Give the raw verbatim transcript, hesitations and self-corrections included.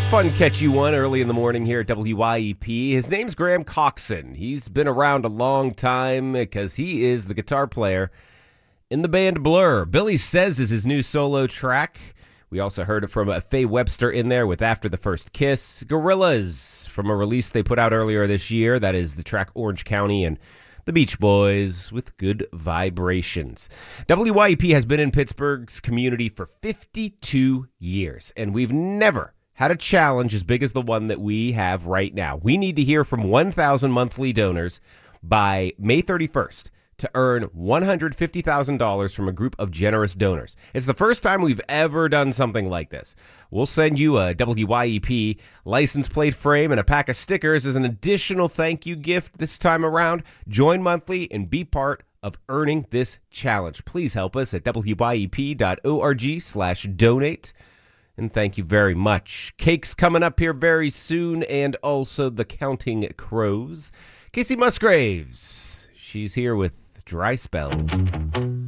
Fun catchy one early in the morning here at W Y E P. His name's Graham Coxon. He's been around a long time because he is the guitar player in the band Blur. Billy Says is his new solo track. We also heard it from uh, Faye Webster in there with After the First Kiss. Gorillaz from a release they put out earlier this year. That is the track Orange County, and the Beach Boys with Good Vibrations. W Y E P has been in Pittsburgh's community for fifty-two years, and we've never had a challenge as big as the one that we have right now. We need to hear from one thousand monthly donors by May thirty-first to earn one hundred fifty thousand dollars from a group of generous donors. It's the first time we've ever done something like this. We'll send you a W Y E P license plate frame and a pack of stickers as an additional thank you gift this time around. Join monthly and be part of earning this challenge. Please help us at W Y E P dot org slash donate. And thank you very much. Cake's coming up here very soon, and also the Counting Crows. Casey Musgraves, she's here with Dry Spell.